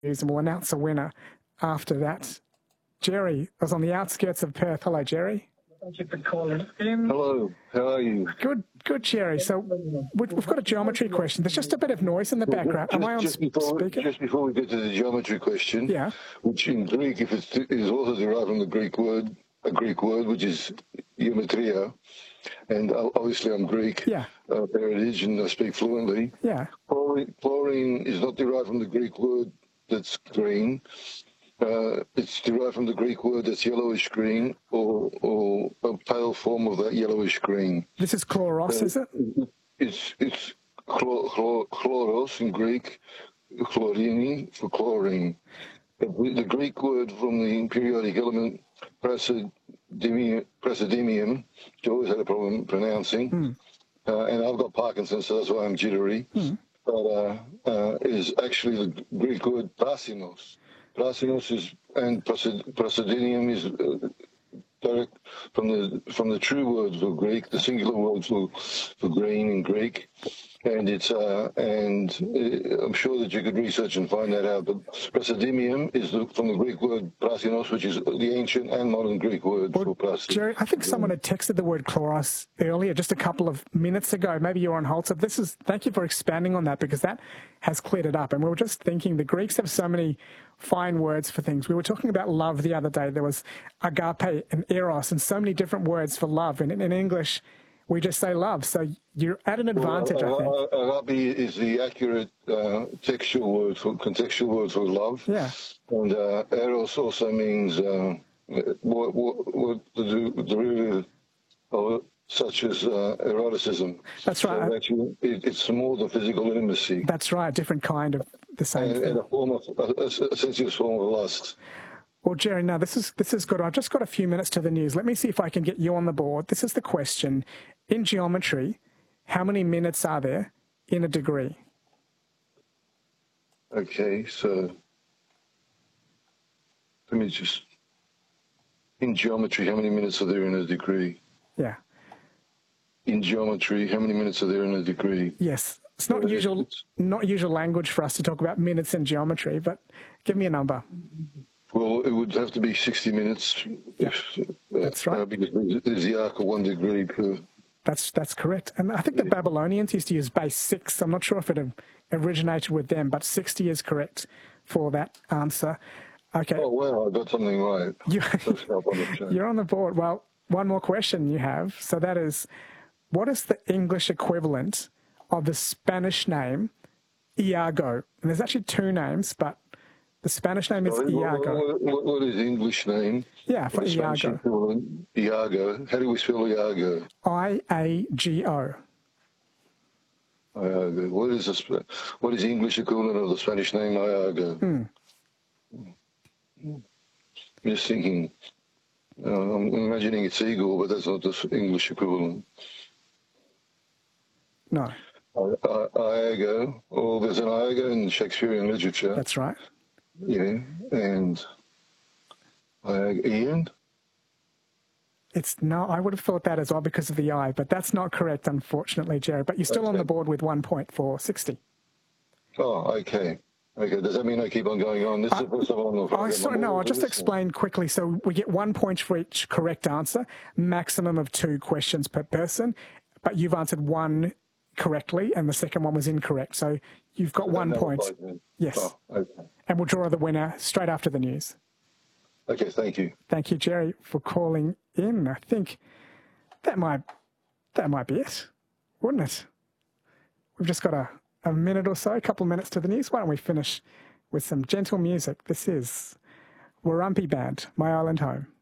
and we'll announce a winner after that. Jerry was on the outskirts of Perth. Hello, Jerry. Thank you for calling in. Hello, how are you? Good, Jerry. So we've got a geometry question. There's just a bit of noise in the background. Am I on speaker? Just before we get to the geometry question, yeah, which in Greek, if it is also derived from the Greek word, which is geometria, and obviously I'm Greek heritage and I speak fluently. Yeah. Chlorine is not derived from the Greek word that's green. It's derived from the Greek word that's yellowish green, or a pale form of that yellowish green. This is chloros, is it? It's chloros in Greek, chlorini for chlorine. The Greek word from the periodic element praseodymium, which I always had a problem pronouncing, and I've got Parkinson's, so that's why I'm jittery, but is actually the Greek word prasinos. Prasinos is, and praseodymium is direct from the true words for Greek, the singular words for green in Greek, and it's I'm sure that you could research and find that out. But praseodymium is from the Greek word prasinos, which is the ancient and modern Greek word for praseodymium. Jerry, I think someone had texted the word chloros earlier, just a couple of minutes ago. Maybe you're on hold. So thank you for expanding on that, because that has cleared it up. And we were just thinking the Greeks have so many fine words for things. We were talking about love the other day. There was agape and eros and so many different words for love. And in English, we just say love. So you're at an advantage, I think. Agape is the accurate contextual word for love. Yeah. And eros also means what the derivative of, such as eroticism. That's right. So actually, it's more the physical intimacy. That's right. Different kind of the same thing. And a sensuous form of lust. Well, Jerry, no, this is good. I've just got a few minutes to the news. Let me see if I can get you on the board. This is the question. In geometry, how many minutes are there in a degree? Okay, so let me just... In geometry, how many minutes are there in a degree? Yeah. In geometry, how many minutes are there in a degree? Yes. It's not usual language for us to talk about minutes in geometry, but give me a number. Well, it would have to be 60 minutes. Yeah, that's right. Because there's the arc of 1 degree per... That's correct. And I think the Babylonians used to use base 6. I'm not sure if it originated with them, but 60 is correct for that answer. Okay. Oh, wow, I got something right. You're on the board. Well, one more question you have. So that is, what is the English equivalent of the Spanish name Iago? And there's actually two names, but the Spanish name is Iago. What is the English name? Yeah, for Iago. Iago. How do we spell Iago? I-A-G-O. Iago. What is the English equivalent of the Spanish name Iago? I'm just thinking. I'm imagining it's Igor, but that's not the English equivalent. No. Iago. Oh, there's an Iago in Shakespearean literature. That's right. Yeah, and Ian? No, I would have thought that as well because of the I, but that's not correct, unfortunately, Jerry. But you're still on the board with 1 point for 60. Oh, okay. Okay, does that mean I keep on going on? This is the first time I'll just explain quickly. So we get 1 point for each correct answer, maximum of 2 questions per person, but you've answered one correctly and the second one was incorrect. So you've got 1 point. Yes. Oh, okay. And we'll draw the winner straight after the news. Okay, thank you. Thank you, Jerry, for calling in. I think that might be it, wouldn't it? We've just got a minute or so, a couple of minutes to the news. Why don't we finish with some gentle music? This is Warumpi Band, My Island Home.